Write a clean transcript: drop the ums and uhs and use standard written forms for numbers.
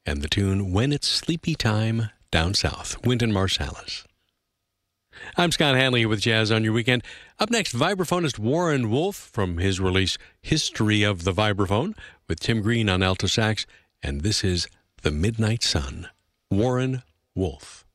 and the tune When It's Sleepy Time Down South, Wynton Marsalis. I'm Scott Hanley with Jazz on Your Weekend. Up next, vibraphonist Warren Wolf from his release History of the Vibraphone with Tim Green on alto sax, and this is The Midnight Sun. Warren Wolf.